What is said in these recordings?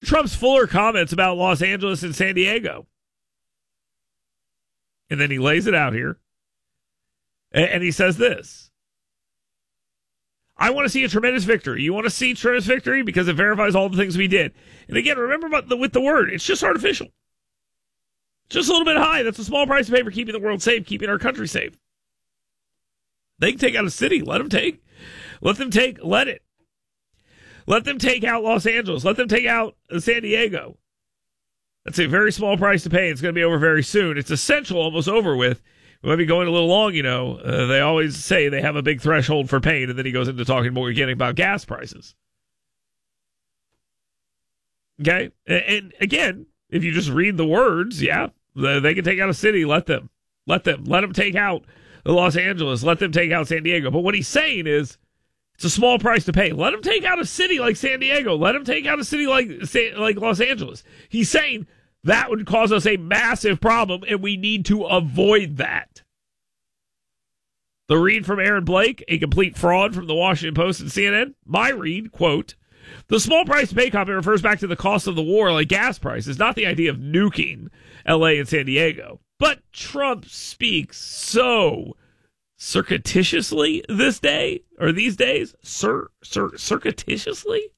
Trump's fuller comments about Los Angeles and San Diego. And then he lays it out here. And he says this. I want to see a tremendous victory. You want to see tremendous victory because it verifies all the things we did. And again, remember with the word, it's just artificial. Just a little bit high. That's a small price to pay for keeping the world safe, keeping our country safe. They can take out a city. Let them take. Let it. Let them take out Los Angeles. Let them take out San Diego. That's a very small price to pay. It's going to be over very soon. It's essential, almost over with. We might be going a little long, They always say they have a big threshold for pain, and then he goes into talking more again about gas prices. Okay? And again, if you just read the words, yeah, they can take out a city. Let them. Let them take out Los Angeles. Let them take out San Diego. But what he's saying is, it's a small price to pay. Let them take out a city like San Diego. Let them take out a city like Los Angeles. He's saying that would cause us a massive problem, and we need to avoid that. The read from Aaron Blake, a complete fraud from the Washington Post and CNN. My read, quote, the small price to pay comment refers back to the cost of the war like gas prices, not the idea of nuking L.A. and San Diego. But Trump speaks so surreptitiously these days? Surreptitiously?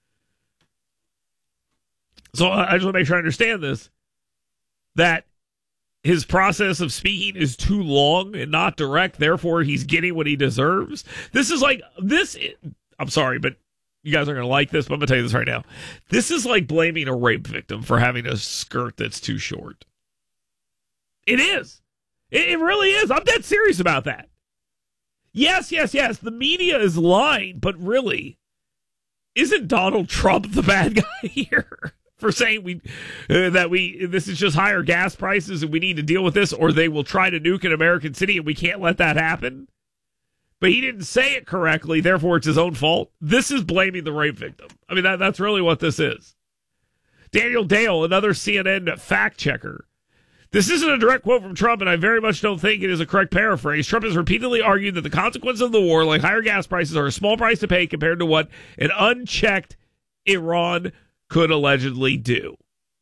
So I just want to make sure I understand this, that his process of speaking is too long and not direct, therefore he's getting what he deserves. I'm sorry, but you guys aren't going to like this, but I'm going to tell you this right now. This is like blaming a rape victim for having a skirt that's too short. It is. It really is. I'm dead serious about that. Yes. The media is lying, but really, isn't Donald Trump the bad guy here for saying this is just higher gas prices and we need to deal with this, or they will try to nuke an American city and we can't let that happen? But he didn't say it correctly, therefore it's his own fault. This is blaming the rape victim. I mean, that's really what this is. Daniel Dale, another CNN fact checker. This isn't a direct quote from Trump, and I very much don't think it is a correct paraphrase. Trump has repeatedly argued that the consequences of the war, like higher gas prices, are a small price to pay compared to what an unchecked Iran could allegedly do.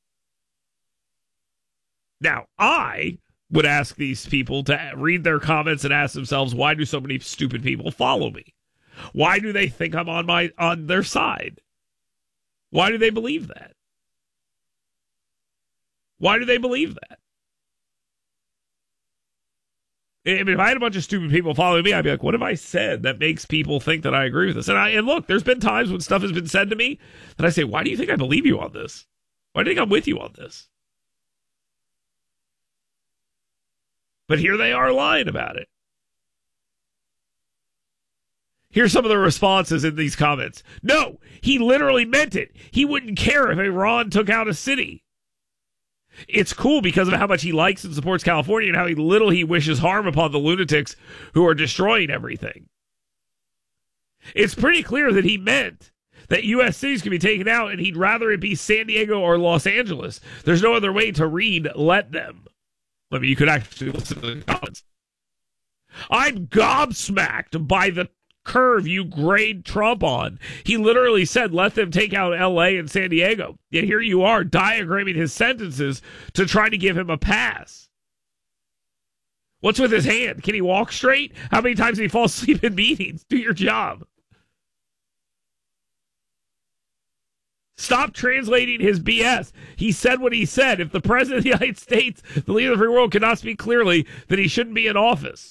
Now, I would ask these people to read their comments and ask themselves, why do so many stupid people follow me? Why do they think I'm on their side? Why do they believe that? Why do they believe that? I mean, if I had a bunch of stupid people following me, I'd be like, what have I said that makes people think that I agree with this? And look, there's been times when stuff has been said to me that I say, why do you think I believe you on this? Why do you think I'm with you on this? But here they are lying about it. Here's some of the responses in these comments. No, he literally meant it. He wouldn't care if Iran took out a city. It's cool because of how much he likes and supports California and how little he wishes harm upon the lunatics who are destroying everything. It's pretty clear that he meant that U.S. cities can be taken out and he'd rather it be San Diego or Los Angeles. There's no other way to read let them. I mean, you could actually listen to the comments. I'm gobsmacked by the curve you grade Trump on. He literally said, let them take out L.A. and San Diego. Yet here you are diagramming his sentences to try to give him a pass. What's with his hand? Can he walk straight? How many times did he fall asleep in meetings? Do your job. Stop translating his BS. He said what he said. If the president of the United States, the leader of the free world, cannot speak clearly, then he shouldn't be in office.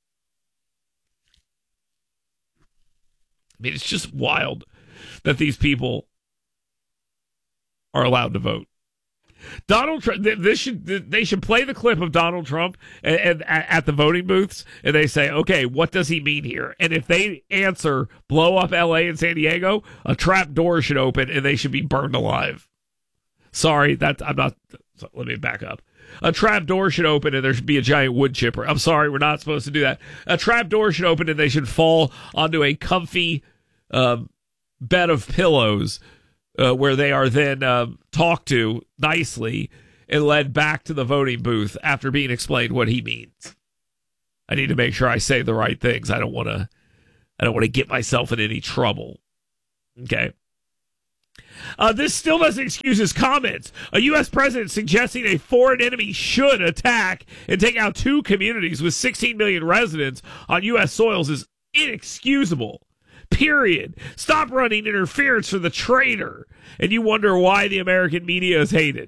I mean, it's just wild that these people are allowed to vote. Donald Trump. They should play the clip of Donald Trump and at the voting booths, and they say, "Okay, what does he mean here?" And if they answer, "Blow up L.A. and San Diego," a trap door should open, and they should be burned alive. Sorry, I'm not. Let me back up. A trap door should open, and there should be a giant wood chipper. I'm sorry, we're not supposed to do that. A trap door should open, and they should fall onto a comfy bed of pillows where they are then talked to nicely and led back to the voting booth after being explained what he means. I need to make sure I say the right things. I don't want to get myself in any trouble. Okay. This still doesn't excuse his comments. A U.S. president suggesting a foreign enemy should attack and take out 2 communities with 16 million residents on U.S. soils is inexcusable. Period. Stop running interference for the traitor. And you wonder why the American media is hated.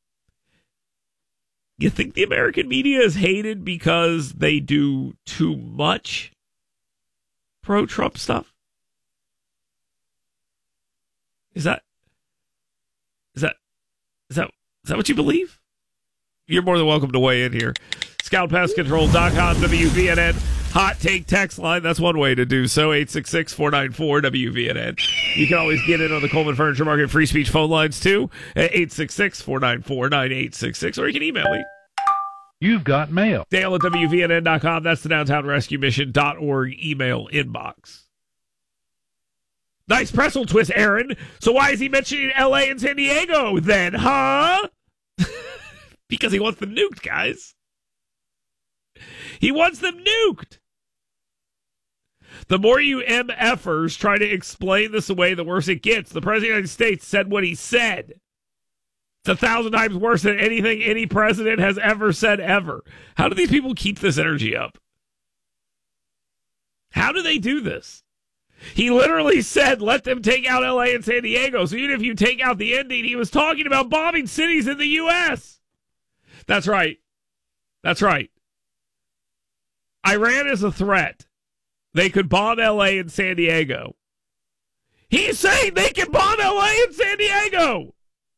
You think the American media is hated because they do too much pro-Trump stuff? Is that what you believe? You're more than welcome to weigh in here. ScoutPestControl.com, WVNN. Hot take text line. That's one way to do so. 866-494-WVNN. You can always get in on the Coleman Furniture Market free speech phone lines, too, at 866-494-9866. Or you can email me. You've got mail. Dale at WVNN.com. That's the Downtown Rescue Mission.org email inbox. Nice pretzel twist, Aaron. So why is he mentioning L.A. and San Diego then, huh? Because he wants them nuked, guys. He wants them nuked. The more you MFers try to explain this away, the worse it gets. The President of the United States said what he said. It's 1,000 times worse than anything any president has ever said ever. How do these people keep this energy up? How do they do this? He literally said, let them take out L.A. and San Diego. So even if you take out the ending, he was talking about bombing cities in the U.S. That's right. That's right. Iran is a threat. They could bomb L.A. and San Diego. He's saying they can bomb L.A. and San Diego.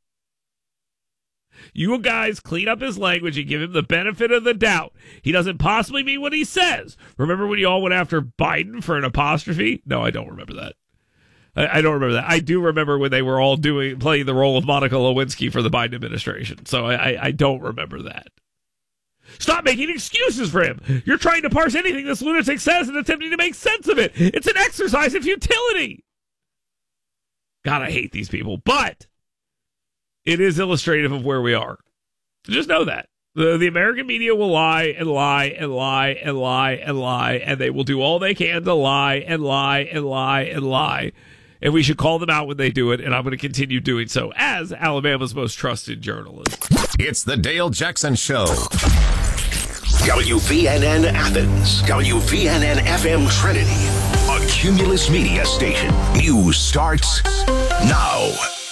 You guys clean up his language and give him the benefit of the doubt. He doesn't possibly mean what he says. Remember when you all went after Biden for an apostrophe? No, I don't remember that. I don't remember that. I do remember when they were all playing the role of Monica Lewinsky for the Biden administration. So I don't remember that. Stop making excuses for him. You're trying to parse anything this lunatic says and attempting to make sense of it. It's an exercise in futility. God, I hate these people. But it is illustrative of where we are. Just know that. The American media will lie and lie and lie and lie and lie, and they will do all they can to lie and lie and lie and lie. And we should call them out when they do it, and I'm going to continue doing so as Alabama's most trusted journalist. It's the Dale Jackson Show. WVNN Athens, WVNN FM Trinity, a Cumulus Media station. News starts now.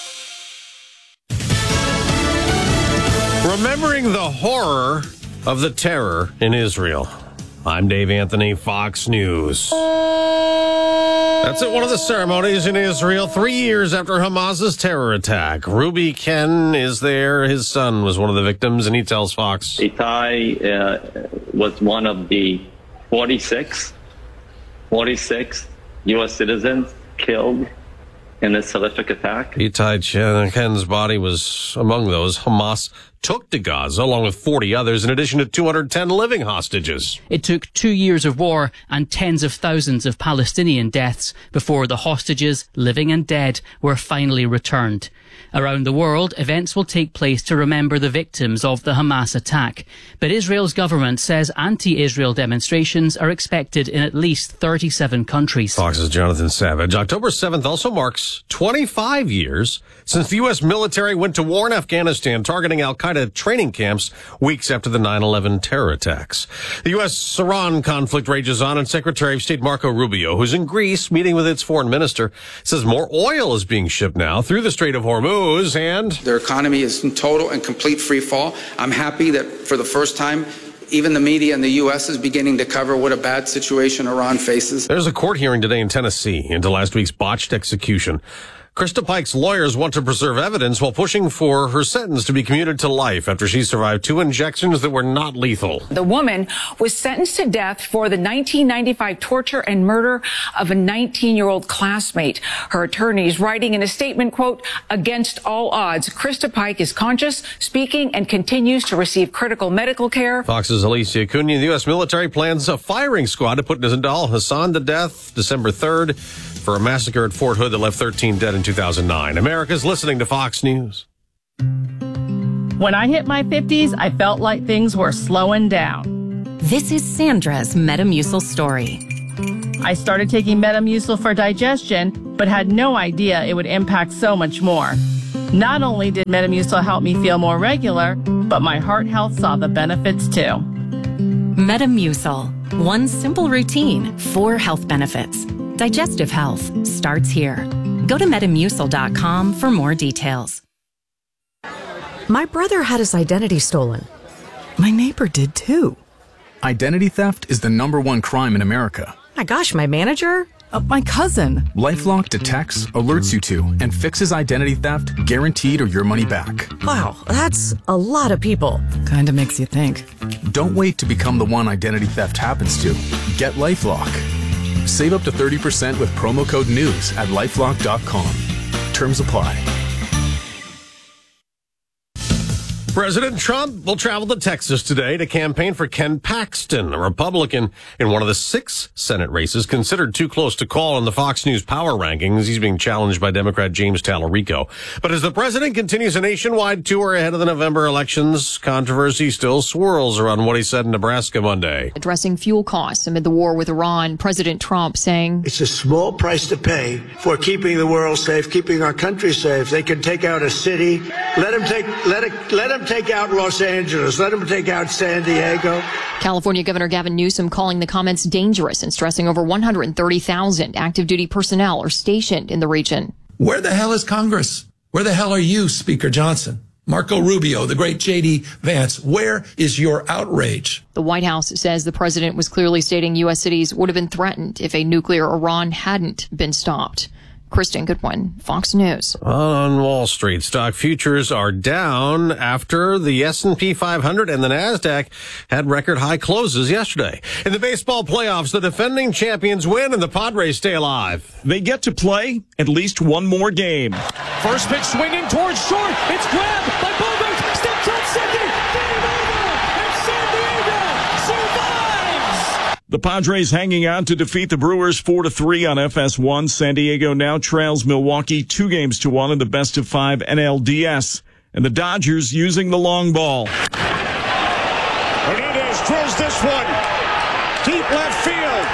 Remembering the horror of the terror in Israel. I'm Dave Anthony, Fox News. That's at one of the ceremonies in Israel 3 years after Hamas's terror attack. Ruby Ken is there. His son was one of the victims, and he tells Fox. Itai was one of the 46 U.S. citizens killed in this horrific attack. Itai Ken's body was among those Hamas took to Gaza, along with 40 others, in addition to 210 living hostages. It took 2 years of war and tens of thousands of Palestinian deaths before the hostages, living and dead, were finally returned. Around the world, events will take place to remember the victims of the Hamas attack. But Israel's government says anti-Israel demonstrations are expected in at least 37 countries. Fox's Jonathan Savage. October 7th also marks 25 years since the U.S. military went to war in Afghanistan, targeting al-Qaeda training camps weeks after the 9/11 terror attacks. The U.S.-Iran conflict rages on, and Secretary of State Marco Rubio, who's in Greece meeting with its foreign minister, says more oil is being shipped now through the Strait of Hormuz, and their economy is in total and complete free fall. I'm happy that for the first time, even the media in the U.S. is beginning to cover what a bad situation Iran faces. There's a court hearing today in Tennessee into last week's botched execution. Krista Pike's lawyers want to preserve evidence while pushing for her sentence to be commuted to life after she survived 2 injections that were not lethal. The woman was sentenced to death for the 1995 torture and murder of a 19-year-old classmate. Her attorneys writing in a statement, quote, against all odds, Krista Pike is conscious, speaking, and continues to receive critical medical care. Fox's Alicia Cunha. The U.S. military plans a firing squad to put Nizam Hassan to death December 3rd for a massacre at Fort Hood that left 13 dead in 2009. America's listening to Fox News. When I hit my 50s, I felt like things were slowing down. This is Sandra's Metamucil story. I started taking Metamucil for digestion, but had no idea it would impact so much more. Not only did Metamucil help me feel more regular, but my heart health saw the benefits too. Metamucil. One simple routine, 4 health benefits. Digestive health starts here. Go to Metamucil.com for more details. My brother had his identity stolen. My neighbor did too. Identity theft is the #1 crime in America. My gosh, my manager? My cousin. LifeLock detects, alerts you to, and fixes identity theft, guaranteed or your money back. Wow, that's a lot of people. Kinda makes you think. Don't wait to become the one identity theft happens to. Get LifeLock. Save up to 30% with promo code NEWS at LifeLock.com. Terms apply. President Trump will travel to Texas today to campaign for Ken Paxton, a Republican in one of the 6 Senate races considered too close to call in the Fox News power rankings. He's being challenged by Democrat James Tallarico. But as the president continues a nationwide tour ahead of the November elections, controversy still swirls around what he said in Nebraska Monday. Addressing fuel costs amid the war with Iran, President Trump saying, "It's a small price to pay for keeping the world safe, keeping our country safe. They can take out a city. Let them take out Los Angeles. Let them take out San Diego." California Governor Gavin Newsom calling the comments dangerous and stressing over 130,000 active duty personnel are stationed in the region. Where the hell is Congress? Where the hell are you, Speaker Johnson? Marco Rubio, the great J.D. Vance, where is your outrage? The White House says the president was clearly stating U.S. cities would have been threatened if a nuclear Iran hadn't been stopped. Kristen Goodwin, Fox News. On Wall Street, stock futures are down after the S&P 500 and the NASDAQ had record high closes yesterday. In the baseball playoffs, the defending champions win and the Padres stay alive. They get to play at least one more game. First pitch swinging towards short. It's grabbed by Bogaerts. Steps on second. Game over. And San Diego survives. The Padres hanging on to defeat the Brewers 4-3 on FS1. San Diego now trails Milwaukee 2-1 in the best-of-5 NLDS. And the Dodgers using the long ball. Hernandez drills this one. Deep left field.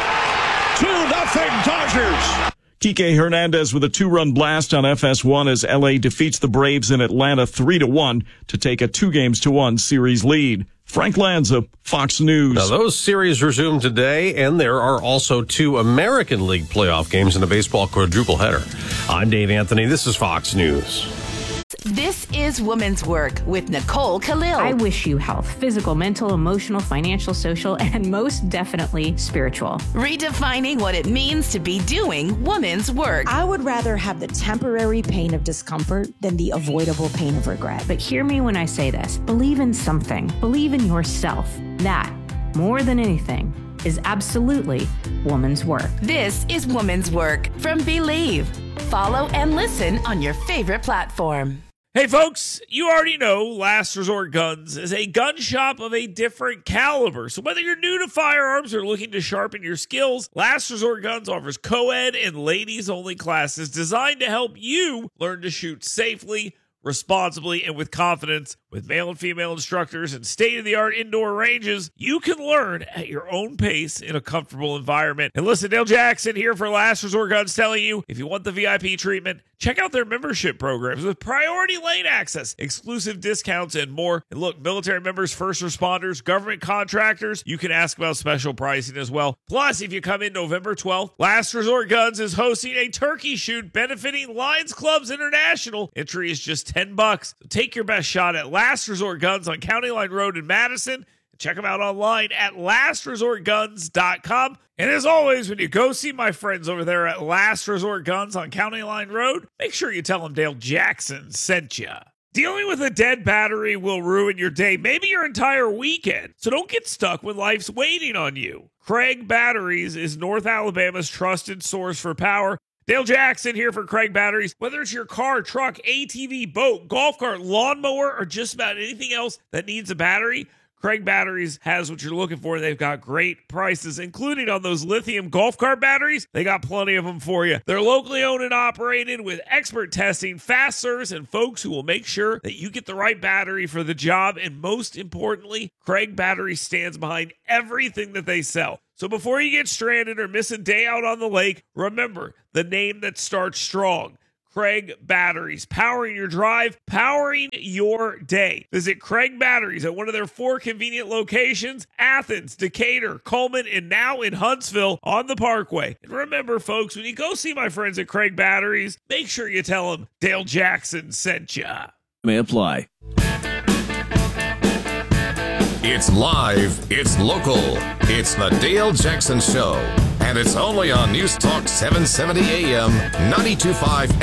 2-0 Dodgers. Kike Hernandez with a 2-run blast on FS1 as LA defeats the Braves in Atlanta 3-1 to take a 2-1 series lead. Frank Lanza, Fox News. Now, those series resume today, and there are also 2 American League playoff games in a baseball quadruple header. I'm Dave Anthony. This is Fox News. This is Women's Work with Nicole Khalil. I wish you health, physical, mental, emotional, financial, social, and most definitely spiritual. Redefining what it means to be doing women's work. I would rather have the temporary pain of discomfort than the avoidable pain of regret. But hear me when I say this. Believe in something. Believe in yourself. That, more than anything, is absolutely woman's work. This is Woman's Work from Believe. Follow and listen on your favorite platform. Hey folks, you already know Last Resort Guns is a gun shop of a different caliber. So whether you're new to firearms or looking to sharpen your skills, Last Resort Guns offers co-ed and ladies-only classes designed to help you learn to shoot safely, responsibly, and with confidence. With male and female instructors and state-of-the-art indoor ranges, you can learn at your own pace in a comfortable environment. And listen, Dale Jackson here for Last Resort Guns telling you, if you want the VIP treatment, check out their membership programs with priority lane access, exclusive discounts, and more. And look, military members, first responders, government contractors, you can ask about special pricing as well. Plus, if you come in November 12th, Last Resort Guns is hosting a turkey shoot benefiting Lions Clubs International. Entry is just $10. So take your best shot at Last Resort Guns on County Line Road in Madison. Check them out online at lastresortguns.com. And as always, when you go see my friends over there at Last Resort Guns on County Line Road, make sure you tell them Dale Jackson sent you. Dealing with a dead battery will ruin your day, maybe your entire weekend. So don't get stuck when life's waiting on you. Craig Batteries is North Alabama's trusted source for power. Dale Jackson here for Craig Batteries. Whether it's your car, truck, ATV, boat, golf cart, lawnmower, or just about anything else that needs a battery, Craig Batteries has what you're looking for. They've got great prices, including on those lithium golf cart batteries. They got plenty of them for you. They're locally owned and operated with expert testing, fast service, and folks who will make sure that you get the right battery for the job. And most importantly, Craig Batteries stands behind everything that they sell. So before you get stranded or miss a day out on the lake, remember the name that starts strong. Craig Batteries, powering your drive, powering your day. Visit Craig Batteries at one of their 4 convenient locations, Athens, Decatur, Coleman, and now in Huntsville on the Parkway. And remember, folks, when you go see my friends at Craig Batteries, make sure you tell them Dale Jackson sent ya. May apply. It's live, it's local, it's the Dale Jackson Show, and it's only on News Talk 770 AM, 92.5